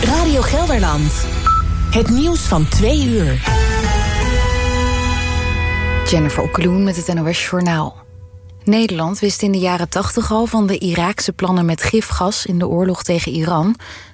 Radio Gelderland. Het nieuws van 2 uur. Jennifer Okkeloen met het NOS Journaal. Nederland wist in de jaren 80 al van de Iraakse plannen met gifgas in de oorlog tegen Iran.